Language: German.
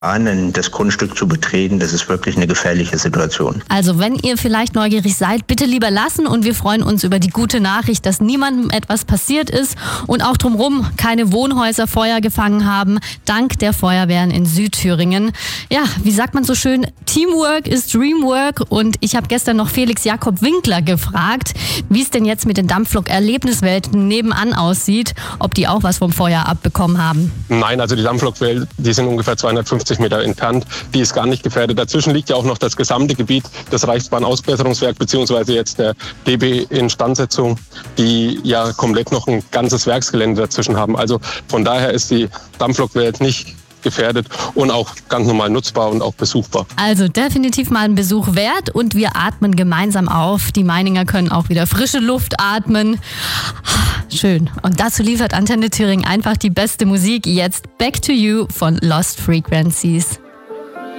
ahnen, das Grundstück zu betreten. Das ist wirklich eine gefährliche Situation. Also wenn ihr vielleicht neugierig seid, bitte lieber lassen und wir freuen uns über die gute Nachricht, dass niemandem etwas passiert ist und auch drumherum keine Wohnhäuser Feuer gefangen haben, dank der Feuerwehren in Südthüringen. Ja, wie sagt man so schön, Teamwork ist Dreamwork und ich habe gestern noch Felix Jakob Winkler gefragt, wie es denn jetzt mit den Dampflok-Erlebniswelten nebenan aussieht, ob die auch was vom Feuer abbekommen haben. Nein, also die Dampflokwelt, die sind ungefähr 250 Meter entfernt. Die ist gar nicht gefährdet. Dazwischen liegt ja auch noch das gesamte Gebiet des Reichsbahnausbesserungswerk beziehungsweise jetzt der DB Instandsetzung, die ja komplett noch ein ganzes Werksgelände dazwischen haben. Also von daher ist die Dampflokwelt nicht gefährdet und auch ganz normal nutzbar und auch besuchbar. Also definitiv mal einen Besuch wert und wir atmen gemeinsam auf. Die Meininger können auch wieder frische Luft atmen. Schön. Und dazu liefert Antenne Thüringen einfach die beste Musik. Jetzt Back to You von Lost Frequencies.